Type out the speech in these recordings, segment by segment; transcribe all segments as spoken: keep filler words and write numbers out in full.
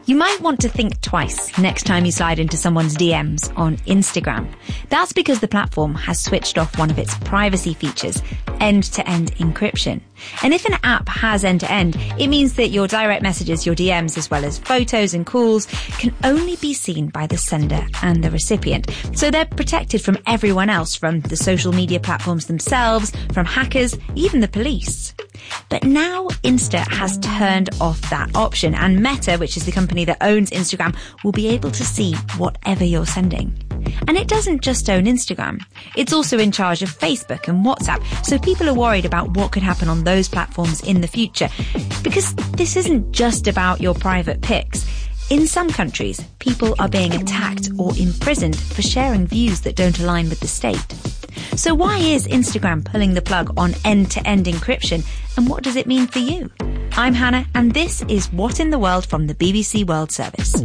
You might want to think twice next time you slide into someone's D Ms on Instagram. That's because the platform has switched off one of its privacy features, end-to-end encryption. And if an app has end-to-end, it means that your direct messages, your D Ms, as well as photos and calls, can only be seen by the sender and the recipient. So they're protected from everyone else, from the social media platforms themselves, from hackers, even the police. But now Insta has turned off that option, and Meta, which is the company that owns Instagram, will be able to see whatever you're sending. And it doesn't just own Instagram. It's also in charge of Facebook and WhatsApp, so people are worried about what could happen on those platforms in the future. Because this isn't just about your private pics. In some countries, people are being attacked or imprisoned for sharing views that don't align with the state. So why is Instagram pulling the plug on end-to-end encryption, and what does it mean for you? I'm Hannah, and this is What in the World from the B B C World Service.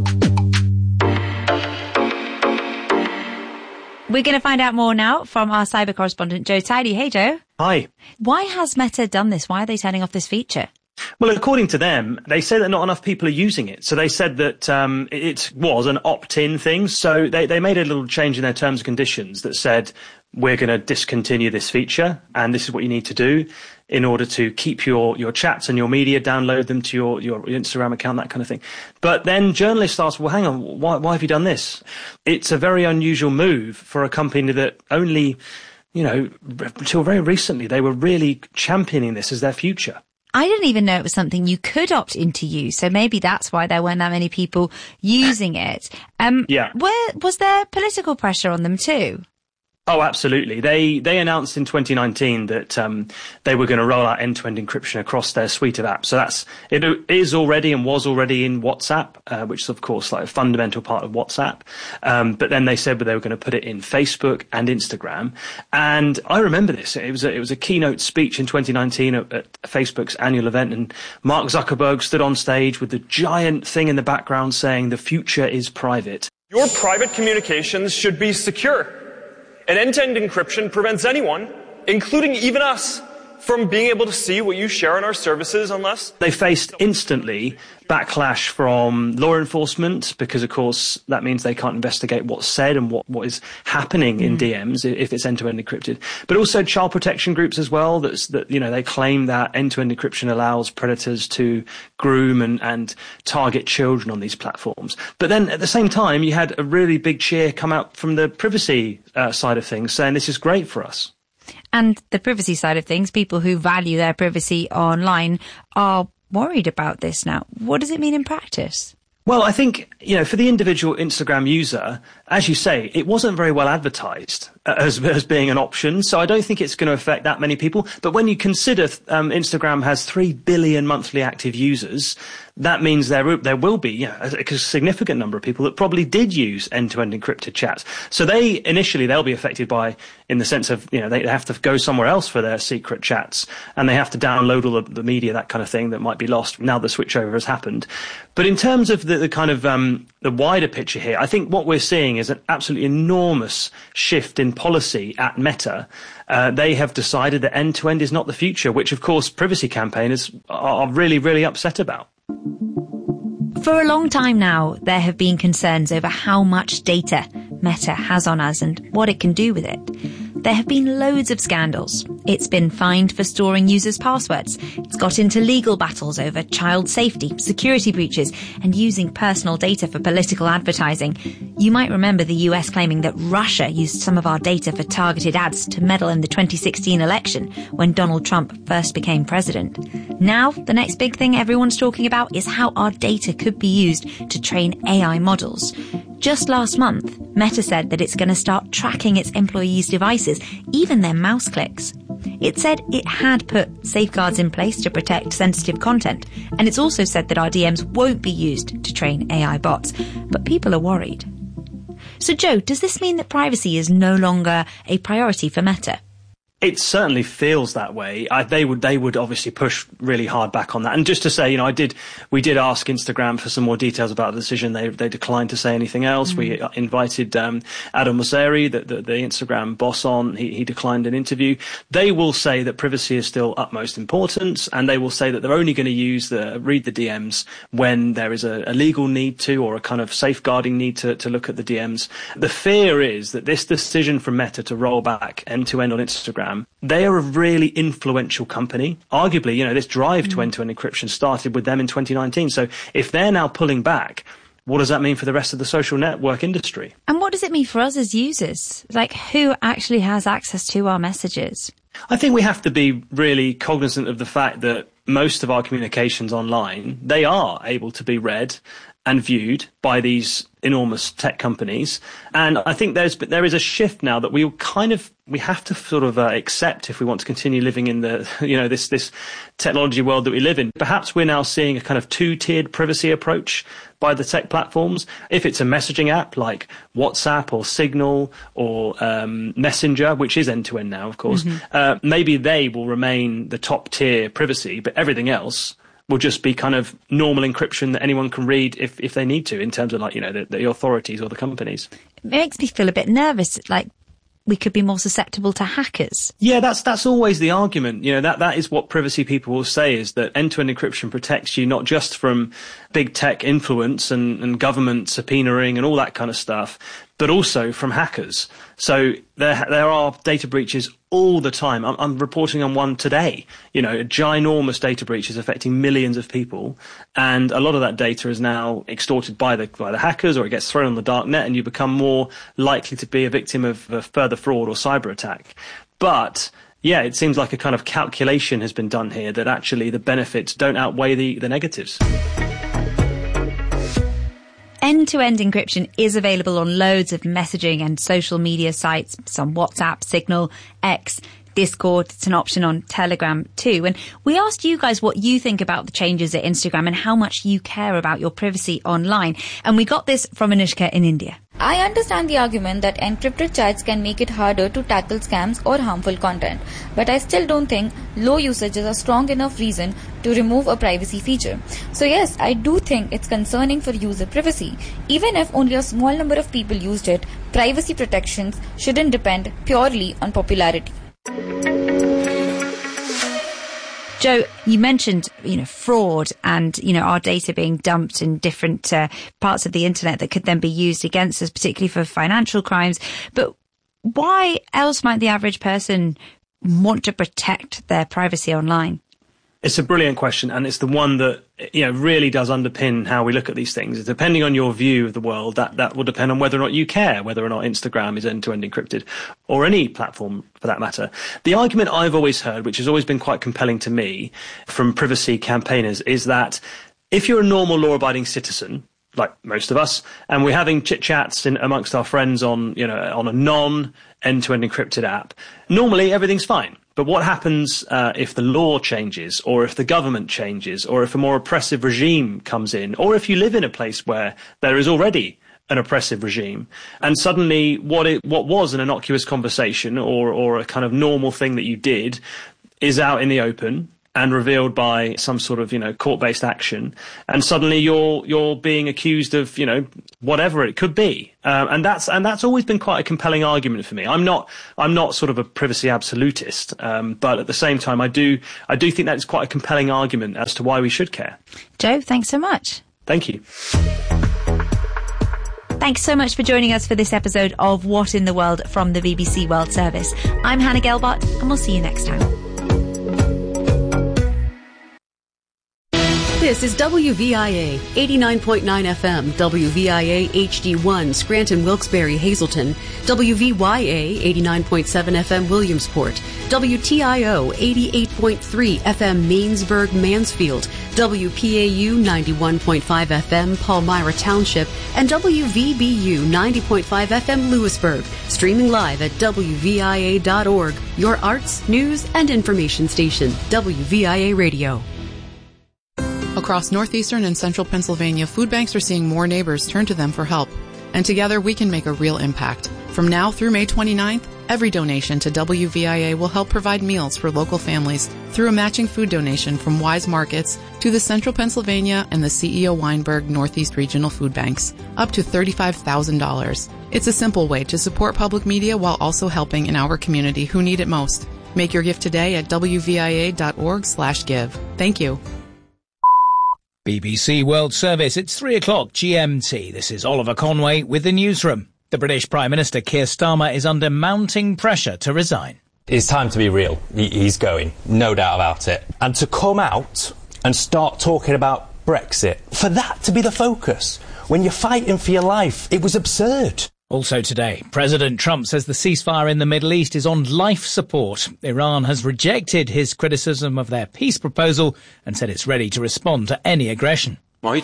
We're going to find out more now from our cyber correspondent, Joe Tidy. Hey, Joe. Hi. Why has Meta done this? Why are they turning off this feature? Well, according to them, they say that not enough people are using it. So they said that um, it was an opt-in thing. So they, they made a little change in their terms and conditions that said, we're going to discontinue this feature, and this is what you need to do in order to keep your, your chats and your media, download them to your, your Instagram account, that kind of thing. But then journalists asked, well, hang on, why, why have you done this? It's a very unusual move for a company that only, you know, until very recently, they were really championing this as their future. I didn't even know it was something you could opt into use, so maybe that's why there weren't that many people using it. Um, yeah. Where, was there political pressure on them too? Oh, absolutely. They they announced in twenty nineteen that um, they were going to roll out end-to-end encryption across their suite of apps. So that's it is already and was already in WhatsApp, uh, which is of course like a fundamental part of WhatsApp. Um, but then they said that they were going to put it in Facebook and Instagram. And I remember this. It was a, it was a keynote speech in twenty nineteen at, at Facebook's annual event, and Mark Zuckerberg stood on stage with the giant thing in the background saying, "The future is private." Your private communications should be secure. And end-to-end encryption prevents anyone, including even us, from being able to see what you share on our services unless... They faced instantly backlash from law enforcement because, of course, that means they can't investigate what's said and what, what is happening in mm. D Ms if it's end-to-end encrypted. But also child protection groups as well. That's, that, you know, they claim that end-to-end encryption allows predators to groom and, and target children on these platforms. But then at the same time, you had a really big cheer come out from the privacy uh, side of things saying this is great for us. And the privacy side of things, people who value their privacy online are worried about this now. What does it mean in practice? Well, I think, you know, for the individual Instagram user, as you say, it wasn't very well advertised as, as being an option. So I don't think it's going to affect that many people. But when you consider um, Instagram has three billion monthly active users, that means there there will be you know, a, a significant number of people that probably did use end-to-end encrypted chats. So they initially they'll be affected by, in the sense of, you know, they have to go somewhere else for their secret chats, and they have to download all the, the media, that kind of thing, that might be lost now the switchover has happened. But in terms of the, the kind of um, the wider picture here, I think what we're seeing is an absolutely enormous shift in policy at Meta. Uh, they have decided that end-to-end is not the future, which of course privacy campaigners are really, really upset about. For a long time now, there have been concerns over how much data Meta has on us and what it can do with it. There have been loads of scandals. It's been fined for storing users' passwords. It's got into legal battles over child safety, security breaches, and using personal data for political advertising. You might remember the U S claiming that Russia used some of our data for targeted ads to meddle in the twenty sixteen election when Donald Trump first became president. Now, the next big thing everyone's talking about is how our data could be used to train A I models. Just last month, Meta said that it's going to start tracking its employees' devices, even their mouse clicks. It said it had put safeguards in place to protect sensitive content, and it's also said that our D Ms won't be used to train A I bots, but people are worried. So Joe, does this mean that privacy is no longer a priority for Meta? It certainly feels that way. I, they would they would obviously push really hard back on that. And just to say, you know, I did we did ask Instagram for some more details about the decision. They they declined to say anything else. Mm. We invited um, Adam Mosseri, the, the, the Instagram boss, on. He, he declined an interview. They will say that privacy is still utmost importance, and they will say that they're only going to use the read the D Ms when there is a, a legal need to, or a kind of safeguarding need to, to look at the D Ms. The fear is that this decision from Meta to roll back end to end on Instagram, they are a really influential company. Arguably, you know, this drive to end-to-end encryption started with them in twenty nineteen. So if they're now pulling back, what does that mean for the rest of the social network industry? And what does it mean for us as users? Like, who actually has access to our messages? I think we have to be really cognizant of the fact that most of our communications online, they are able to be read and viewed by these enormous tech companies. And I think there's but there is a shift now that we kind of we have to sort of uh, accept if we want to continue living in the you know this this technology world that we live in. Perhaps we're now seeing a kind of two-tiered privacy approach by the tech platforms. If it's a messaging app like WhatsApp or Signal or um, Messenger, which is end-to-end now, of course, mm-hmm. uh, maybe they will remain the top-tier privacy, but everything else will just be kind of normal encryption that anyone can read if, if they need to, in terms of, like, you know, the, the authorities or the companies. It makes me feel a bit nervous, like we could be more susceptible to hackers. Yeah, that's that's always the argument. You know, that that is what privacy people will say, is that end-to-end encryption protects you not just from big tech influence and, and government subpoenaing and all that kind of stuff, but also from hackers. So there there are data breaches all the time. I'm, I'm reporting on one today. You know, a ginormous data breach is affecting millions of people, and a lot of that data is now extorted by the by the hackers, or it gets thrown on the dark net, and you become more likely to be a victim of a further fraud or cyber attack. But yeah, it seems like a kind of calculation has been done here that actually the benefits don't outweigh the, the negatives. End-to-end encryption is available on loads of messaging and social media sites, some WhatsApp, Signal, X, Discord. It's an option on Telegram too. And we asked you guys what you think about the changes at Instagram and how much you care about your privacy online. And we got this from Anushka in India. I understand the argument that encrypted chats can make it harder to tackle scams or harmful content, but I still don't think low usage is a strong enough reason to remove a privacy feature. So yes, I do think it's concerning for user privacy. Even if only a small number of people used it, privacy protections shouldn't depend purely on popularity. Joe, you mentioned, you know, fraud and, you know, our data being dumped in different uh, parts of the internet that could then be used against us, particularly for financial crimes. But why else might the average person want to protect their privacy online? It's a brilliant question, and it's the one that, you know, really does underpin how we look at these things. Depending on your view of the world, that, that will depend on whether or not you care, whether or not Instagram is end-to-end encrypted, or any platform for that matter. The argument I've always heard, which has always been quite compelling to me from privacy campaigners, is that if you're a normal law-abiding citizen, like most of us, and we're having chit-chats in, amongst our friends on, you know, on a non-end-to-end encrypted app, normally everything's fine. But what happens uh, if the law changes, or if the government changes, or if a more oppressive regime comes in, or if you live in a place where there is already an oppressive regime, and suddenly what it, what was an innocuous conversation or, or a kind of normal thing that you did is out in the open and revealed by some sort of, you know, court-based action, and suddenly you're you're being accused of, you know, whatever it could be, um, and that's and that's always been quite a compelling argument for me. I'm not I'm not sort of a privacy absolutist, um, but at the same time, I do I do think that is quite a compelling argument as to why we should care. Joe, thanks so much. Thank you. Thanks so much for joining us for this episode of What in the World from the B B C World Service. I'm Hannah Gelbart, and we'll see you next time. This is W V I A, eighty-nine point nine F M, W V I A H D one, Scranton, Wilkes-Barre, Hazleton, W V Y A, eighty-nine point seven F M, Williamsport, W T I O, eighty-eight point three F M, Mainsburg, Mansfield, W P A U, ninety-one point five F M, Palmyra Township, and W V B U, ninety point five F M, Lewisburg, streaming live at W V I A dot org, your arts, news, and information station, W V I A Radio. Across northeastern and central Pennsylvania, food banks are seeing more neighbors turn to them for help. And together we can make a real impact. From now through May twenty-ninth, Every donation to W V I A will help provide meals for local families through a matching food donation from Wise Markets to the Central Pennsylvania and the C E O Weinberg Northeast Regional Food Banks, up to thirty-five thousand dollars. It's a simple way to support public media while also helping in our community who need it most. Make your gift today at W V I A dot org slash give. Thank you. B B C World Service, it's three o'clock G M T. This is Oliver Conway with the newsroom. The British Prime Minister Keir Starmer is under mounting pressure to resign. It's time to be real. He's going, no doubt about it. And to come out and start talking about Brexit, for that to be the focus, when you're fighting for your life, it was absurd. Also today, President Trump says the ceasefire in the Middle East is on life support. Iran has rejected his criticism of their peace proposal and said it's ready to respond to any aggression. We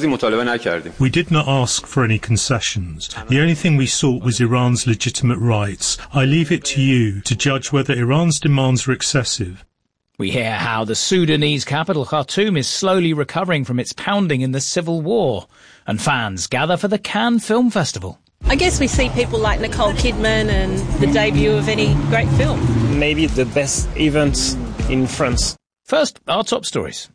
did not ask for any concessions. The only thing we sought was Iran's legitimate rights. I leave it to you to judge whether Iran's demands are excessive. We hear how the Sudanese capital Khartoum is slowly recovering from its pounding in the civil war. And fans gather for the Cannes Film Festival. I guess we see people like Nicole Kidman and the debut of any great film. Maybe the best event in France. First, our top stories.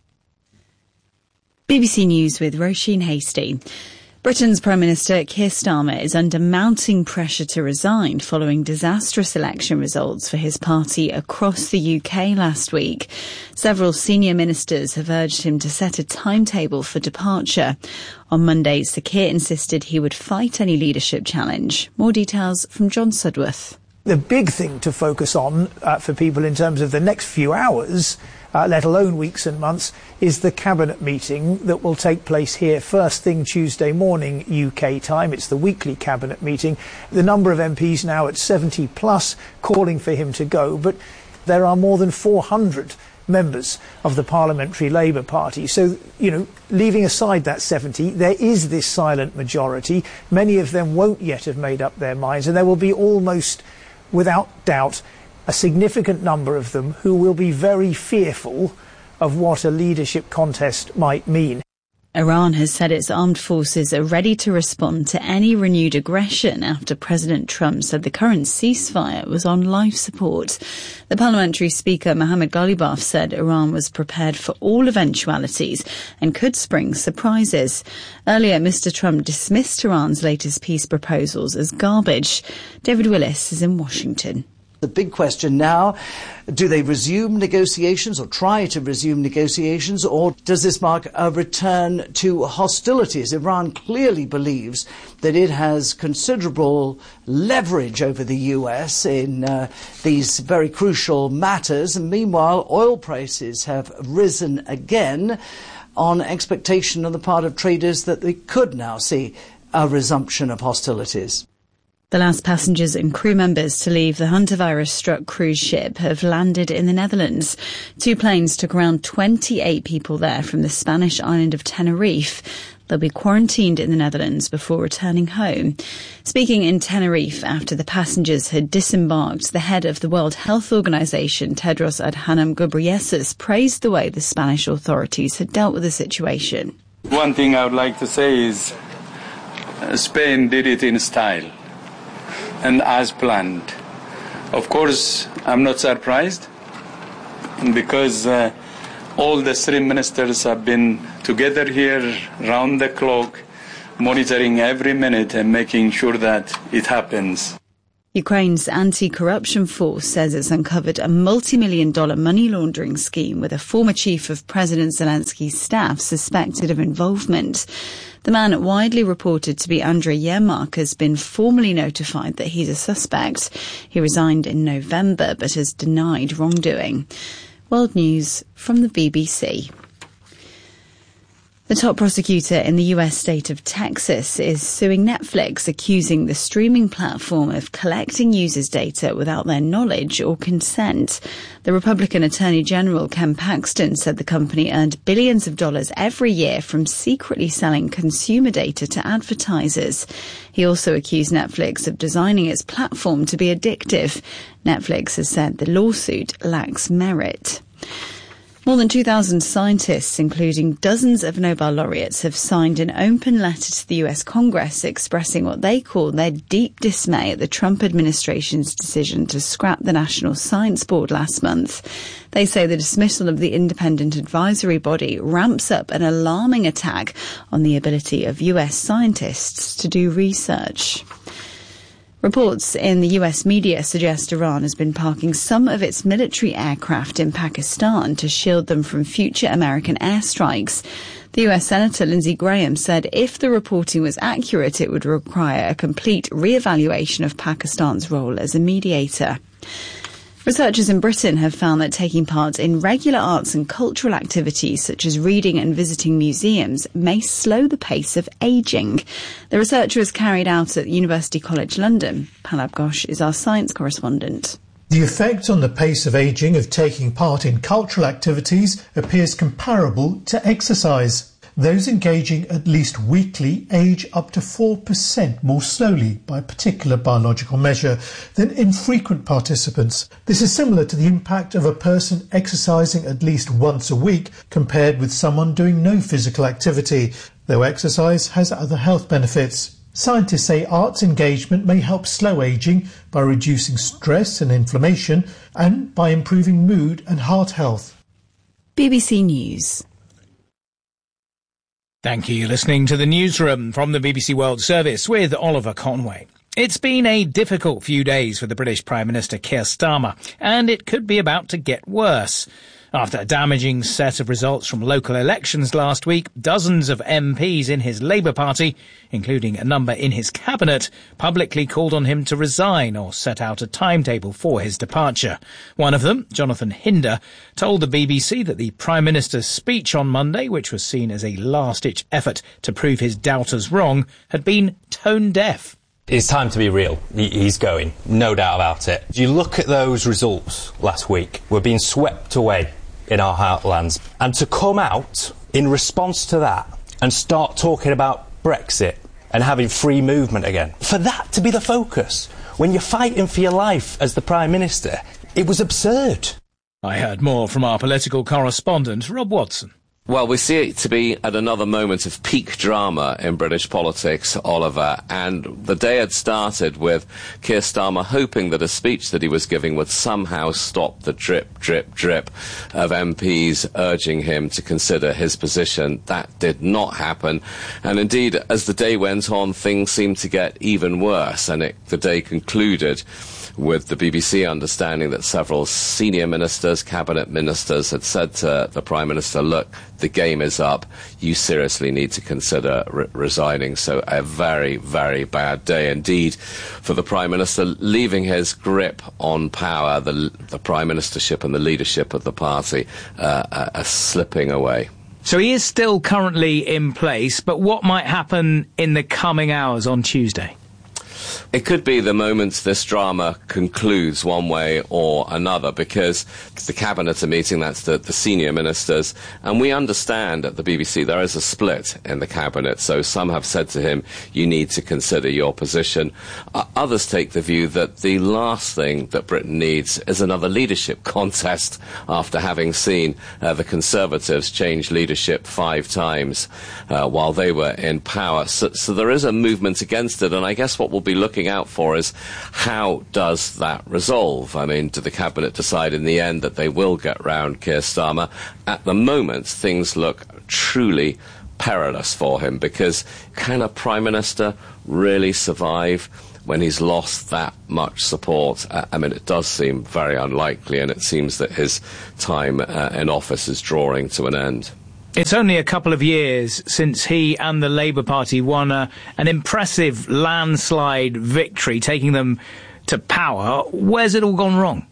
B B C News with Roisin Hasty. Britain's Prime Minister Keir Starmer is under mounting pressure to resign following disastrous election results for his party across the U K last week. Several senior ministers have urged him to set a timetable for departure. On Monday, Sir Keir insisted he would fight any leadership challenge. More details from John Sudworth. The big thing to focus on uh, for people in terms of the next few hours, Uh, let alone weeks and months, is the cabinet meeting that will take place here first thing Tuesday morning U K time. It's the weekly cabinet meeting. The number of M Ps now at seventy plus calling for him to go, but there are more than four hundred members of the Parliamentary Labour Party. So, you know, leaving aside that seventy, there is this silent majority. Many of them won't yet have made up their minds, and there will be almost, without doubt, a significant number of them who will be very fearful of what a leadership contest might mean. Iran has said its armed forces are ready to respond to any renewed aggression after President Trump said the current ceasefire was on life support. The parliamentary speaker Mohammad Ghalibaf said Iran was prepared for all eventualities and could spring surprises. Earlier, Mister Trump dismissed Iran's latest peace proposals as garbage. David Willis is in Washington. The big question now, do they resume negotiations or try to resume negotiations, or does this mark a return to hostilities? Iran clearly believes that it has considerable leverage over the U S in uh, these very crucial matters, and meanwhile oil prices have risen again on expectation on the part of traders that they could now see a resumption of hostilities. The last passengers and crew members to leave the hantavirus-struck cruise ship have landed in the Netherlands. Two planes took around twenty-eight people there from the Spanish island of Tenerife. They'll be quarantined in the Netherlands before returning home. Speaking in Tenerife after the passengers had disembarked, the head of the World Health Organization, Tedros Adhanom Ghebreyesus, praised the way the Spanish authorities had dealt with the situation. One thing I would like to say is uh, Spain did it in style and as planned. Of course, I'm not surprised because uh, all the three ministers have been together here round the clock, monitoring every minute and making sure that it happens. Ukraine's anti-corruption force says it's uncovered a multi-million dollar money laundering scheme with a former chief of President Zelensky's staff suspected of involvement. The man, widely reported to be Andrei Yermak, has been formally notified that he's a suspect. He resigned in November but has denied wrongdoing. World News from the B B C. The top prosecutor in the U S state of Texas is suing Netflix, accusing the streaming platform of collecting users' data without their knowledge or consent. The Republican Attorney General Ken Paxton said the company earned billions of dollars every year from secretly selling consumer data to advertisers. He also accused Netflix of designing its platform to be addictive. Netflix has said the lawsuit lacks merit. More than two thousand scientists, including dozens of Nobel laureates, have signed an open letter to the U S Congress expressing what they call their deep dismay at the Trump administration's decision to scrap the National Science Board last month. They say the dismissal of the independent advisory body ramps up an alarming attack on the ability of U S scientists to do research. Reports in the U S media suggest Iran has been parking some of its military aircraft in Pakistan to shield them from future American airstrikes. The U S Senator Lindsey Graham said if the reporting was accurate, it would require a complete re-evaluation of Pakistan's role as a mediator. Researchers in Britain have found that taking part in regular arts and cultural activities such as reading and visiting museums may slow the pace of ageing. The research was carried out at University College London. Palab Ghosh is our science correspondent. The effect on the pace of ageing of taking part in cultural activities appears comparable to exercise. Those engaging at least weekly age up to four percent more slowly by a particular biological measure than infrequent participants. This is similar to the impact of a person exercising at least once a week compared with someone doing no physical activity, though exercise has other health benefits. Scientists say arts engagement may help slow ageing by reducing stress and inflammation and by improving mood and heart health. B B C News. Thank you. You're listening to the Newsroom from the B B C World Service with Oliver Conway. It's been a difficult few days for the British Prime Minister Keir Starmer, and it could be about to get worse. After a damaging set of results from local elections last week, dozens of M Ps in his Labour Party, including a number in his cabinet, publicly called on him to resign or set out a timetable for his departure. One of them, Jonathan Hinder, told the B B C that the Prime Minister's speech on Monday, which was seen as a last-ditch effort to prove his doubters wrong, had been tone-deaf. It's time to be real. He's going, no doubt about it. You look at those results last week, we're being swept away in our heartlands. And to come out in response to that and start talking about Brexit and having free movement again, for that to be the focus, when you're fighting for your life as the Prime Minister, it was absurd. I heard more from our political correspondent, Rob Watson. Well, we see it to be at another moment of peak drama in British politics, Oliver, and the day had started with Keir Starmer hoping that a speech that he was giving would somehow stop the drip, drip, drip of M Ps urging him to consider his position. That did not happen, and indeed, as the day went on, things seemed to get even worse, and it, the day concluded with the B B C understanding that several senior ministers, cabinet ministers, had said to the Prime Minister, look, the game is up, you seriously need to consider re- resigning. So a very, very bad day indeed for the Prime Minister, leaving his grip on power, the, the Prime Ministership and the leadership of the party uh, uh, are slipping away. So he is still currently in place, but what might happen in the coming hours on Tuesday? It could be the moment this drama concludes one way or another, because the cabinet are meeting, that's the, the senior ministers, and we understand at the B B C there is a split in the cabinet, so some have said to him, you need to consider your position. Uh, others take the view that the last thing that Britain needs is another leadership contest after having seen uh, the Conservatives change leadership five times uh, while they were in power. So, so there is a movement against it, and I guess what we'll be looking out for is how does that resolve? I mean, do the cabinet decide in the end that they will get round Keir Starmer? At the moment, things look truly perilous for him, because can a Prime Minister really survive when he's lost that much support? Uh, I mean, it does seem very unlikely, and it seems that his time uh, in office is drawing to an end. It's only a couple of years since he and the Labour Party won a, an impressive landslide victory, taking them to power. Where's it all gone wrong?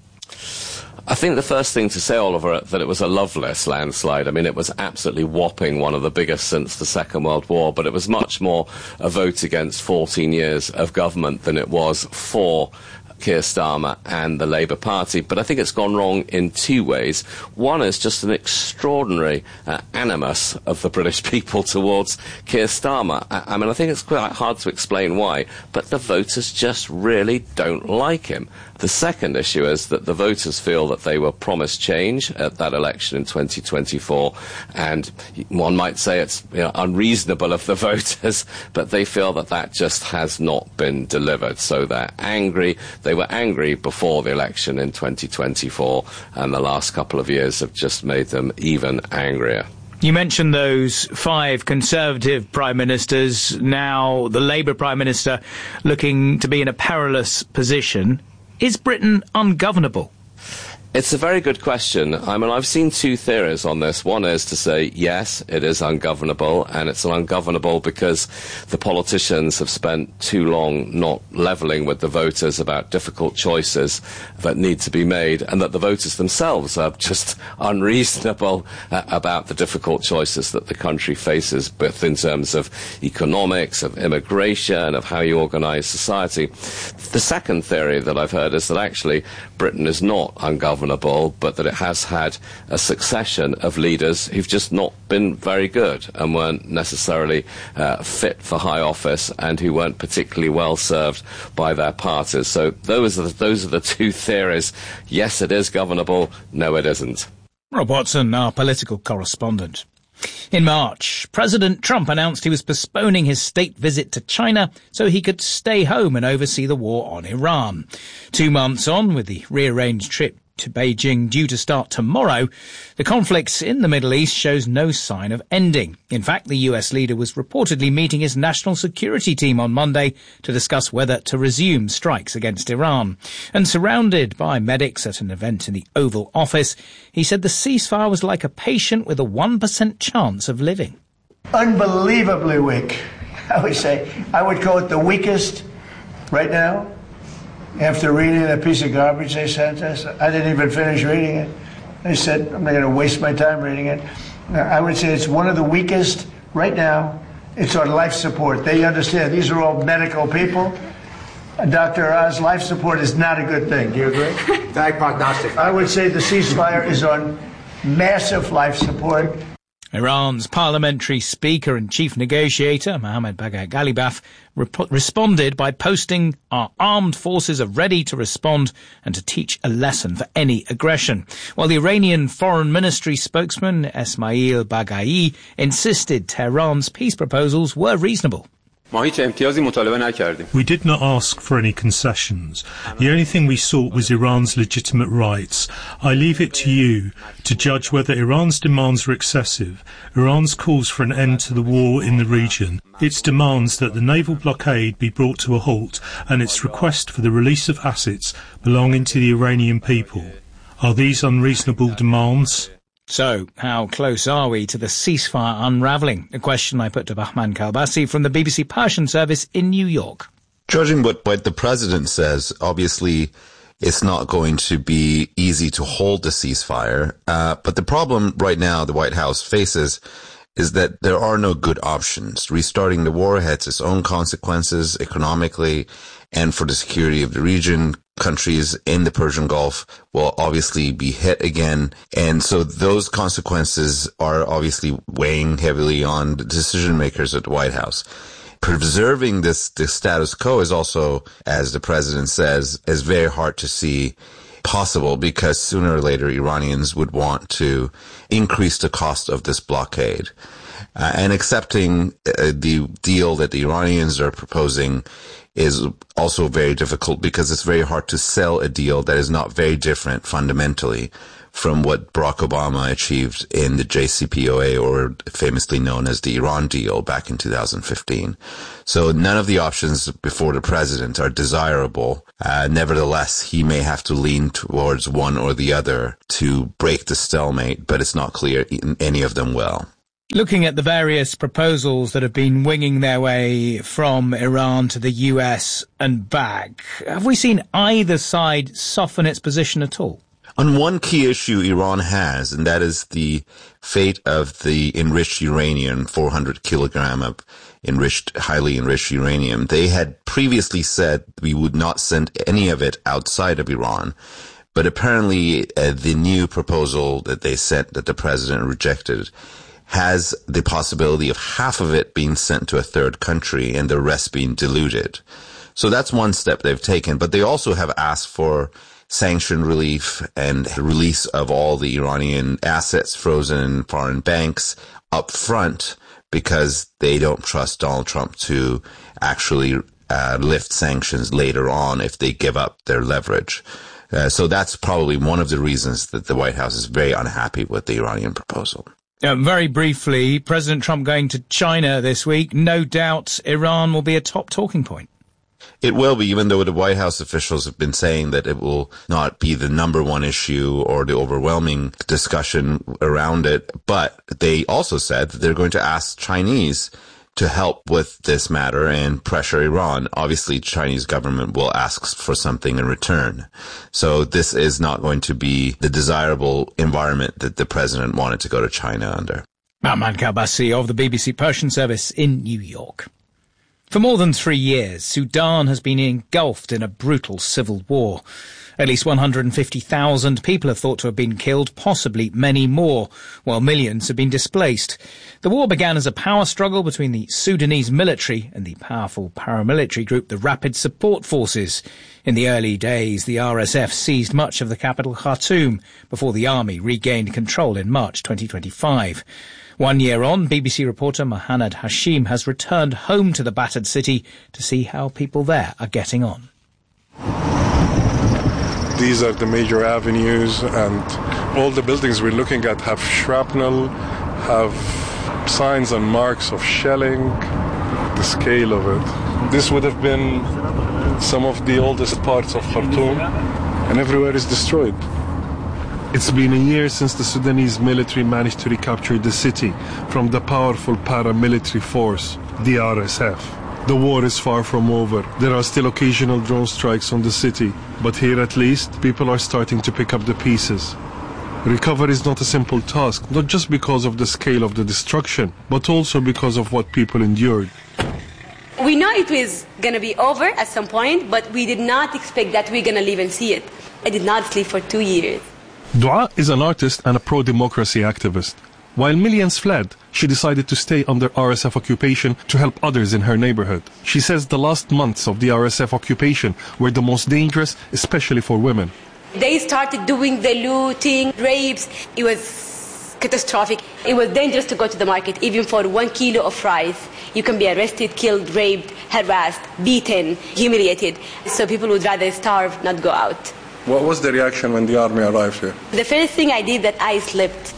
I think the first thing to say, Oliver, that it was a loveless landslide. I mean, it was absolutely whopping, one of the biggest since the Second World War, but it was much more a vote against fourteen years of government than it was for Keir Starmer and the Labour Party. But I think it's gone wrong in two ways. One is just an extraordinary uh, animus of the British people towards Keir Starmer. I, I mean, I think it's quite hard to explain why, but the voters just really don't like him. The second issue is that the voters feel that they were promised change at that election in twenty twenty-four, and one might say it's you know, unreasonable of the voters, but they feel that that just has not been delivered. So they're angry. They were angry before the election in twenty twenty-four, and the last couple of years have just made them even angrier. You mentioned those five Conservative Prime Ministers, now the Labour Prime Minister looking to be in a perilous position. Is Britain ungovernable? It's a very good question. I mean, I've seen two theories on this. One is to say, yes, it is ungovernable, and it's ungovernable because the politicians have spent too long not levelling with the voters about difficult choices that need to be made, and that the voters themselves are just unreasonable uh, about the difficult choices that the country faces, both in terms of economics, of immigration, of how you organise society. The second theory that I've heard is that actually Britain is not ungovernable, but that it has had a succession of leaders who've just not been very good and weren't necessarily uh, fit for high office and who weren't particularly well served by their parties. So those are the, those are the two theories. Yes, it is governable. No, it isn't. Rob Watson, our political correspondent. In March, President Trump announced he was postponing his state visit to China so he could stay home and oversee the war on Iran. Two months on, with the rearranged trip to Beijing due to start tomorrow, the conflict in the Middle East shows no sign of ending. In fact, the U S leader was reportedly meeting his national security team on Monday to discuss whether to resume strikes against Iran. And surrounded by medics at an event in the Oval Office, he said the ceasefire was like a patient with a one percent chance of living. Unbelievably weak, I would say. I would call it the weakest right now. After reading that piece of garbage they sent us, I didn't even finish reading it. I said, I'm not going to waste my time reading it. I would say it's one of the weakest right now. It's on life support. They understand these are all medical people. Doctor Oz, life support is not a good thing. Do you agree? Bad prognostic. I would say the ceasefire is on massive life support. Iran's parliamentary speaker and chief negotiator, Mohammad Bagher Ghalibaf, rep- responded by posting, "Our armed forces are ready to respond and to teach a lesson for any aggression," while the Iranian Foreign Ministry spokesman, Esmail Baghai, insisted Tehran's peace proposals were reasonable. We did not ask for any concessions. The only thing we sought was Iran's legitimate rights. I leave it to you to judge whether Iran's demands were excessive. Iran's calls for an end to the war in the region, its demands that the naval blockade be brought to a halt, and its request for the release of assets belonging to the Iranian people. Are these unreasonable demands? So, how close are we to the ceasefire unravelling? A question I put to Bahman Kalbasi from the B B C Persian service in New York. Judging what, what the president says, obviously it's not going to be easy to hold the ceasefire. Uh, but the problem right now the White House faces is that there are no good options. Restarting the war has its own consequences economically and for the security of the region. Countries in the Persian Gulf will obviously be hit again. And so those consequences are obviously weighing heavily on the decision makers at the White House. Preserving this, this status quo is also, as the president says, is very hard to see possible because sooner or later Iranians would want to increase the cost of this blockade. Uh, and accepting uh, the deal that the Iranians are proposing is also very difficult because it's very hard to sell a deal that is not very different fundamentally from what Barack Obama achieved in the J C P O A, or famously known as the Iran deal back in two thousand fifteen. So none of the options before the president are desirable. Uh, nevertheless, he may have to lean towards one or the other to break the stalemate, but it's not clear any of them will. Looking at the various proposals that have been winging their way from Iran to the U S and back, have we seen either side soften its position at all? On one key issue Iran has, and that is the fate of the enriched uranium, four hundred kilogram of enriched, highly enriched uranium. They had previously said we would not send any of it outside of Iran. But apparently uh, the new proposal that they sent, that the president rejected, has the possibility of half of it being sent to a third country and the rest being diluted. So that's one step they've taken. But they also have asked for sanction relief and release of all the Iranian assets frozen in foreign banks up front, because they don't trust Donald Trump to actually uh, lift sanctions later on if they give up their leverage. Uh, so that's probably one of the reasons that the White House is very unhappy with the Iranian proposal. Uh, very briefly, President Trump going to China this week. No doubt Iran will be a top talking point. It will be, even though the White House officials have been saying that it will not be the number one issue or the overwhelming discussion around it. But they also said that they're going to ask Chinese to help with this matter and pressure Iran. Obviously, Chinese government will ask for something in return. So this is not going to be the desirable environment that the president wanted to go to China under. Mountman Kalbasi of the B B C Persian Service in New York. For more than three years, Sudan has been engulfed in a brutal civil war. At least one hundred fifty thousand people are thought to have been killed, possibly many more, while millions have been displaced. The war began as a power struggle between the Sudanese military and the powerful paramilitary group, the Rapid Support Forces. In the early days, the R S F seized much of the capital, Khartoum, before the army regained control in March twenty twenty-five. One year on, B B C reporter Mohanad Hashim has returned home to the battered city to see how people there are getting on. These are the major avenues, and all the buildings we're looking at have shrapnel, have signs and marks of shelling, the scale of it. This would have been some of the oldest parts of Khartoum, and everywhere is destroyed. It's been a year since the Sudanese military managed to recapture the city from the powerful paramilitary force, the R S F. The war is far from over. There are still occasional drone strikes on the city, but here at least, people are starting to pick up the pieces. Recovery is not a simple task, not just because of the scale of the destruction, but also because of what people endured. We know it was going to be over at some point, but we did not expect that we're going to live and see it. I did not sleep for two years. Dua is an artist and a pro-democracy activist. While millions fled, she decided to stay under R S F occupation to help others in her neighborhood. She says the last months of the R S F occupation were the most dangerous, especially for women. They started doing the looting, rapes. It was catastrophic. It was dangerous to go to the market, even for one kilo of rice. You can be arrested, killed, raped, harassed, beaten, humiliated. So people would rather starve, not go out. What was the reaction when the army arrived here? The first thing I did, that I slept.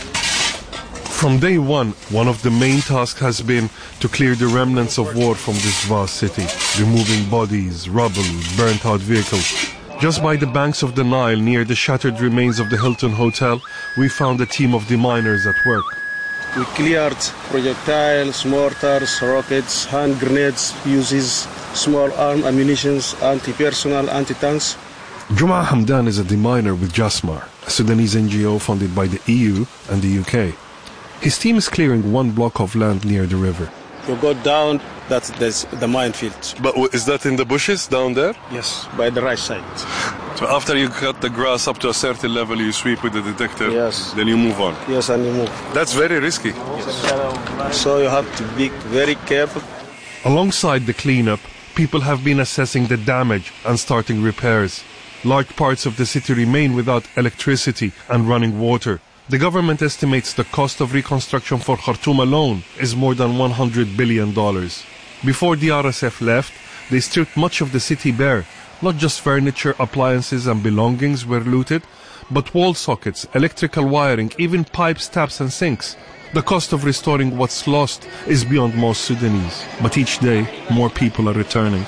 From day one, one of the main tasks has been to clear the remnants of war from this vast city, removing bodies, rubble, burnt-out vehicles. Just by the banks of the Nile, near the shattered remains of the Hilton Hotel, we found a team of deminers at work. We cleared projectiles, mortars, rockets, hand grenades, uses small arm ammunition, anti-personnel, anti-tanks. Juma Hamdan is a deminer with Jasmar, a Sudanese N G O funded by the E U and the U K. His team is clearing one block of land near the river. You go down, that's the minefield. But is that in the bushes down there? Yes, by the right side. So after you cut the grass up to a certain level, you sweep with the detector, yes. Then you move on? Yes, and you move. That's very risky. Yes. So you have to be very careful. Alongside the cleanup, people have been assessing the damage and starting repairs. Large parts of the city remain without electricity and running water. The government estimates the cost of reconstruction for Khartoum alone is more than one hundred billion dollars. Before the R S F left, they stripped much of the city bare. Not just furniture, appliances and belongings were looted, but wall sockets, electrical wiring, even pipes, taps and sinks. The cost of restoring what's lost is beyond most Sudanese. But each day, more people are returning.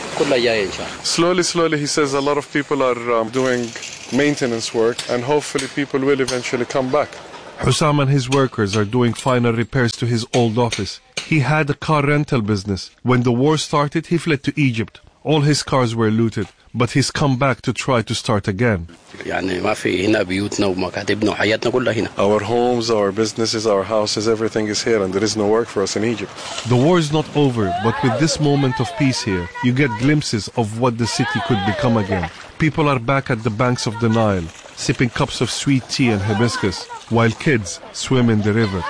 Slowly, slowly, he says a lot of people are um, doing maintenance work, and hopefully people will eventually come back. Hussam and his workers are doing final repairs to his old office. He had a car rental business. When the war started, he fled to Egypt. All his cars were looted, but he's come back to try to start again. Our homes, our businesses, our houses, everything is here, and there is no work for us in Egypt. The war is not over, but with this moment of peace here, you get glimpses of what the city could become again. People are back at the banks of the Nile, sipping cups of sweet tea and hibiscus, while kids swim in the river.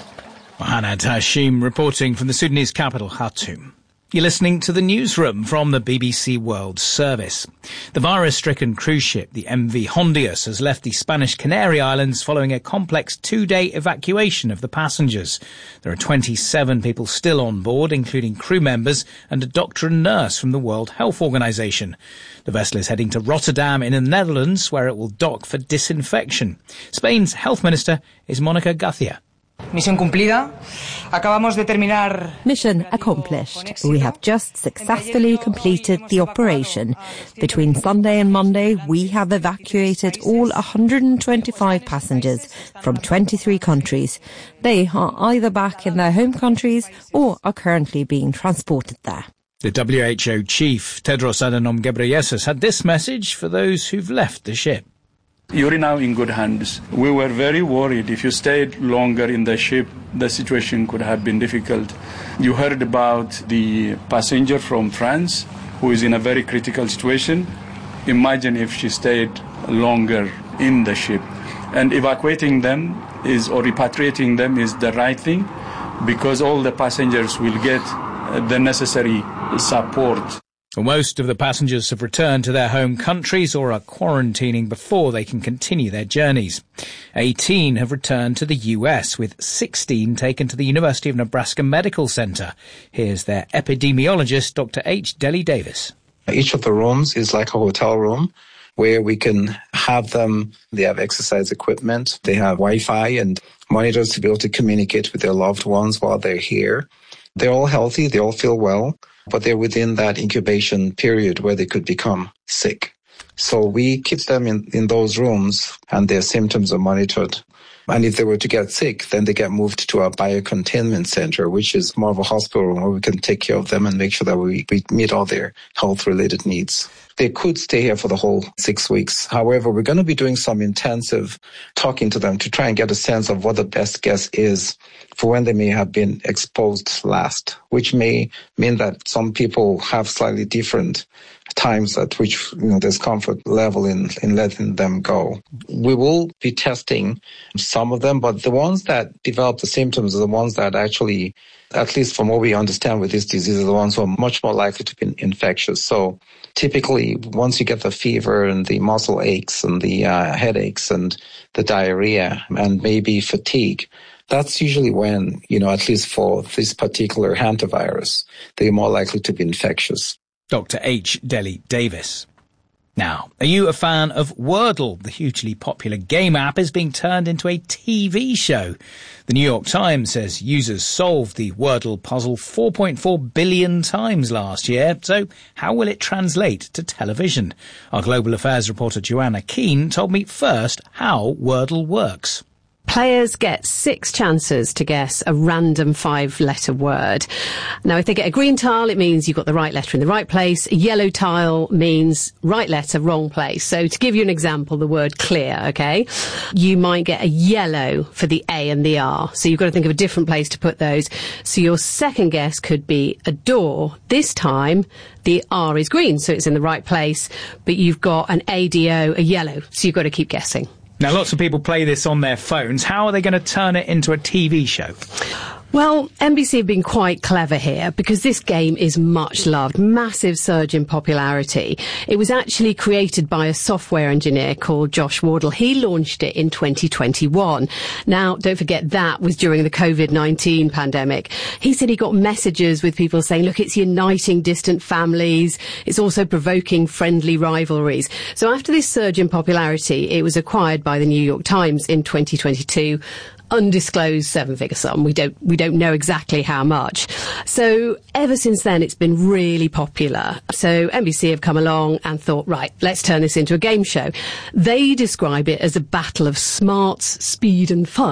Mohanad Hashim reporting from the Sudanese capital, Khartoum. You're listening to the newsroom from the B B C World Service. The virus-stricken cruise ship, the M V Hondius, has left the Spanish Canary Islands following a complex two-day evacuation of the passengers. There are twenty-seven people still on board, including crew members and a doctor and nurse from the World Health Organization. The vessel is heading to Rotterdam in the Netherlands, where it will dock for disinfection. Spain's health minister is Monica Garcia. Mission cumplida. Acabamos de terminar. Mission accomplished. We have just successfully completed the operation. Between Sunday and Monday, we have evacuated all one hundred twenty-five passengers from twenty-three countries. They are either back in their home countries or are currently being transported there. The W H O chief, Tedros Adhanom Ghebreyesus, had this message for those who've left the ship. You're now in good hands. We were very worried. If you stayed longer in the ship, the situation could have been difficult. You heard about the passenger from France who is in a very critical situation. Imagine if she stayed longer in the ship. And evacuating them is, or repatriating them is the right thing, because all the passengers will get the necessary support. Well, most of the passengers have returned to their home countries or are quarantining before they can continue their journeys. eighteen have returned to the U S, with sixteen taken to the University of Nebraska Medical Center. Here's their epidemiologist, Doctor H. Deli Davis. Each of the rooms is like a hotel room where we can have them. They have exercise equipment. They have Wi-Fi and monitors to be able to communicate with their loved ones while they're here. They're all healthy. They all feel well. But they're within that incubation period where they could become sick. So we keep them in, in those rooms and their symptoms are monitored. And if they were to get sick, then they get moved to our biocontainment center, which is more of a hospital room where we can take care of them and make sure that we, we meet all their health-related needs. They could stay here for the whole six weeks. However, we're going to be doing some intensive talking to them to try and get a sense of what the best guess is for when they may have been exposed last, which may mean that some people have slightly different times at which, you know, there's comfort level in, in letting them go. We will be testing some of them, but the ones that develop the symptoms are the ones that actually, at least from what we understand with this disease, are the ones who are much more likely to be infectious. So typically, once you get the fever and the muscle aches and the uh, headaches and the diarrhea and maybe fatigue, that's usually when, you know, at least for this particular hantavirus, they're more likely to be infectious. Doctor H. Deli Davis. Now, are you a fan of Wordle? The hugely popular game app is being turned into a T V show. The New York Times says users solved the Wordle puzzle four point four billion times last year. So how will it translate to television? Our global affairs reporter Joanna Keane told me first how Wordle works. Players get six chances to guess a random five-letter word. Now, if they get a green tile, it means you've got the right letter in the right place. A yellow tile means right letter, wrong place. So to give you an example, the word clear, okay? You might get a yellow for the A and the R. So you've got to think of a different place to put those. So your second guess could be a door. This time, the R is green, so it's in the right place. But you've got an A D O, a yellow. So you've got to keep guessing. Now, lots of people play this on their phones. How are they going to turn it into a T V show? Well, N B C have been quite clever here because this game is much loved. Massive surge in popularity. It was actually created by a software engineer called Josh Wardle. He launched it in twenty twenty-one. Now, don't forget that was during the COVID nineteen pandemic. He said he got messages with people saying, look, it's uniting distant families. It's also provoking friendly rivalries. So after this surge in popularity, it was acquired by the New York Times in twenty twenty-two. Undisclosed seven-figure sum. We don't we don't know exactly how much. So ever since then, it's been really popular. So N B C have come along and thought, right, let's turn this into a game show. They describe it as a battle of smarts, speed and fun.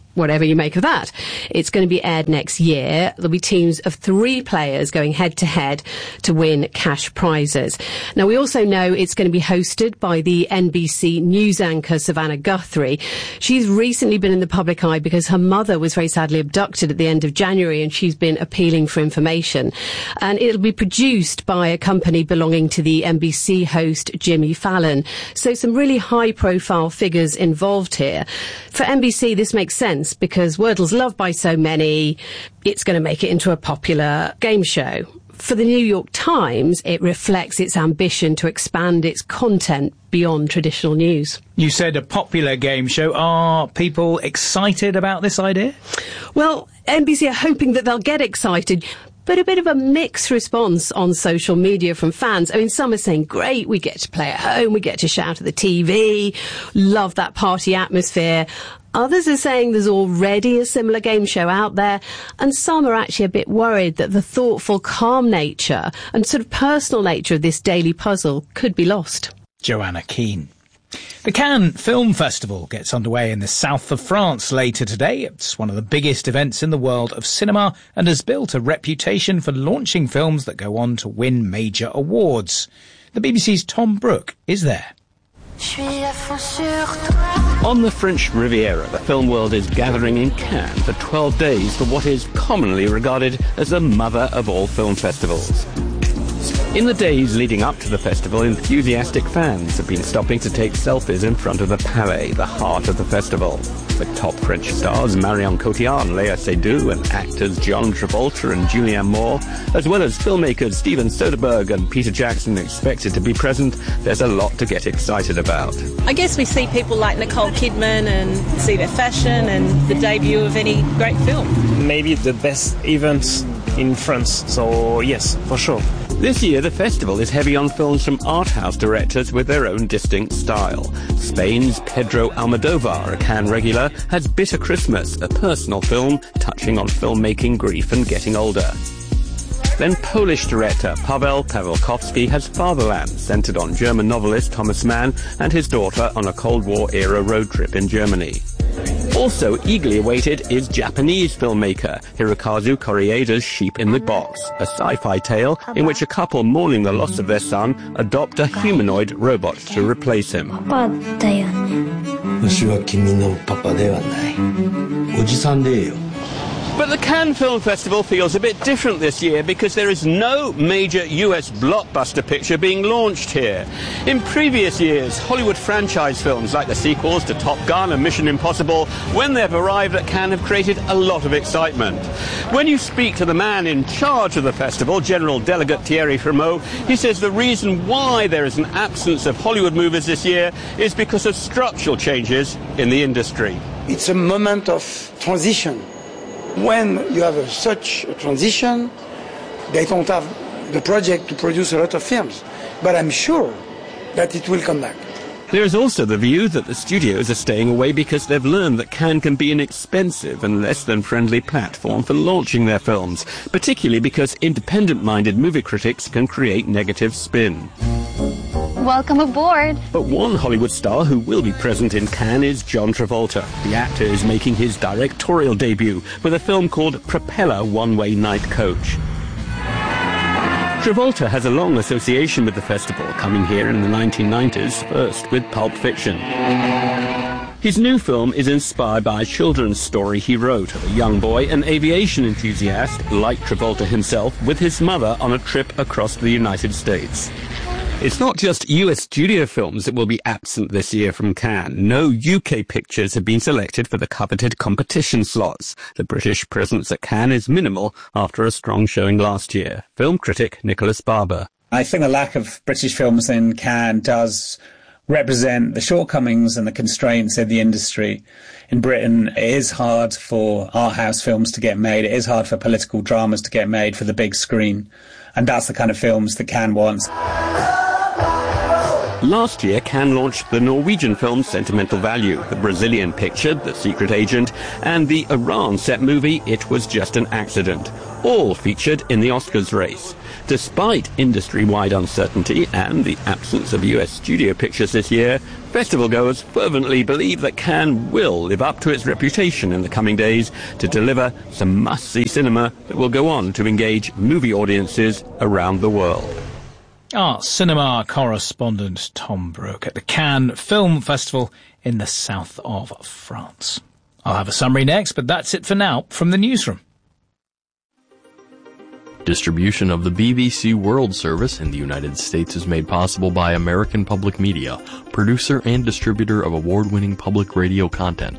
whatever you make of that. It's going to be aired next year. There'll be teams of three players going head-to-head to win cash prizes. Now, we also know it's going to be hosted by the N B C news anchor Savannah Guthrie. She's recently been in the public eye because her mother was very sadly abducted at the end of January, and she's been appealing for information. And it'll be produced by a company belonging to the N B C host Jimmy Fallon. So some really high-profile figures involved here. For N B C, this makes sense because Wordle's loved by so many, it's going to make it into a popular game show. For the New York Times, it reflects its ambition to expand its content beyond traditional news. You said a popular game show. Are people excited about this idea? Well, N B C are hoping that they'll get excited. But a bit of a mixed response on social media from fans. I mean, some are saying, great, we get to play at home, we get to shout at the T V, love that party atmosphere. Others are saying there's already a similar game show out there, and some are actually a bit worried that the thoughtful, calm nature and sort of personal nature of this daily puzzle could be lost. Joanna Keane. The Cannes Film Festival gets underway in the south of France later today. It's one of the biggest events in the world of cinema and has built a reputation for launching films that go on to win major awards. The B B C's Tom Brooke is there. On the French Riviera, the film world is gathering in Cannes for twelve days for what is commonly regarded as the mother of all film festivals. In the days leading up to the festival, enthusiastic fans have been stopping to take selfies in front of the Palais, the heart of the festival. The top French stars Marion Cotillard and Léa Seydoux, and actors John Travolta and Julianne Moore, as well as filmmakers Steven Soderbergh and Peter Jackson expected to be present, there's a lot to get excited about. I guess we see people like Nicole Kidman and see their fashion and the debut of any great film. Maybe the best event in France, so yes, for sure. This year, the festival is heavy on films from art house directors with their own distinct style. Spain's Pedro Almodovar, a Cannes regular, has Bitter Christmas, a personal film touching on filmmaking, grief and getting older. Then Polish director Paweł Pawlikowski has Fatherland, centred on German novelist Thomas Mann and his daughter on a Cold War-era road trip in Germany. Also eagerly awaited is Japanese filmmaker Hirokazu Korieda's Sheep in the Box, a sci-fi tale in which a couple mourning the loss of their son adopt a humanoid robot to replace him. 私は君のパパではない。おじさんでいいよ。 But the Cannes Film Festival feels a bit different this year because there is no major U S blockbuster picture being launched here. In previous years, Hollywood franchise films like the sequels to Top Gun and Mission Impossible, when they've arrived at Cannes, have created a lot of excitement. When you speak to the man in charge of the festival, General Delegate Thierry Frémaux, he says the reason why there is an absence of Hollywood movies this year is because of structural changes in the industry. It's a moment of transition. When you have a, such a transition, they don't have the project to produce a lot of films. But I'm sure that it will come back. There is also the view that the studios are staying away because they've learned that Cannes can be an expensive and less than friendly platform for launching their films, particularly because independent-minded movie critics can create negative spin. Welcome aboard. But one Hollywood star who will be present in Cannes is John Travolta. The actor is making his directorial debut with a film called Propeller One-Way Night Coach. Travolta has a long association with the festival, coming here in the nineteen nineties, first with Pulp Fiction. His new film is inspired by a children's story he wrote of a young boy, an aviation enthusiast, like Travolta himself, with his mother on a trip across the United States. It's not just U S studio films that will be absent this year from Cannes. No U K pictures have been selected for the coveted competition slots. The British presence at Cannes is minimal after a strong showing last year. Film critic Nicholas Barber. I think the lack of British films in Cannes does represent the shortcomings and the constraints in the industry. In Britain, it is hard for art house films to get made. It is hard for political dramas to get made for the big screen. And that's the kind of films that Cannes wants. Last year, Cannes launched the Norwegian film Sentimental Value, the Brazilian picture The Secret Agent, and the Iran set movie It Was Just an Accident. all featured in the Oscars race. Despite industry-wide uncertainty and the absence of U S studio pictures this year, festival-goers fervently believe that Cannes will live up to its reputation in the coming days to deliver some must-see cinema that will go on to engage movie audiences around the world. Our cinema correspondent Tom Brooke at the Cannes Film Festival in the south of France. I'll have a summary next, but that's it for now from the newsroom. Distribution of the B B C World Service in the United States is made possible by American Public Media, producer and distributor of award-winning public radio content.